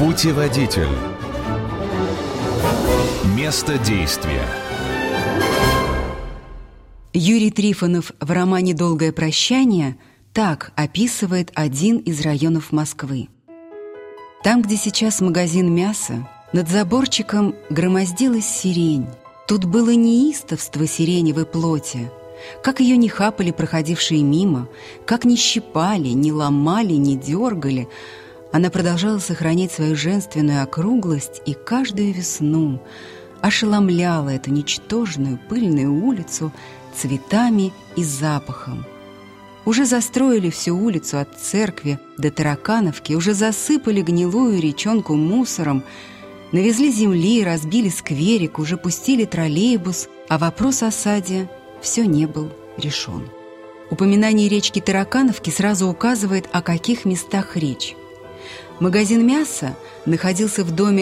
Путеводитель. Место действия. Юрий Трифонов в романе «Долгое прощание» так описывает один из районов Москвы. Там, где сейчас магазин мяса, над заборчиком громоздилась сирень. Тут было неистовство сиреневой плоти. Как ее не хапали проходившие мимо, как не щипали, не ломали, не дергали, она продолжала сохранять свою женственную округлость и каждую весну ошеломляла эту ничтожную пыльную улицу цветами и запахом. Уже застроили всю улицу от церкви до Таракановки, уже засыпали гнилую речонку мусором, навезли земли, разбили скверик, уже пустили троллейбус, а вопрос о саде все не был решен. Упоминание речки Таракановки сразу указывает, о каких местах речь. Магазин мяса находился в доме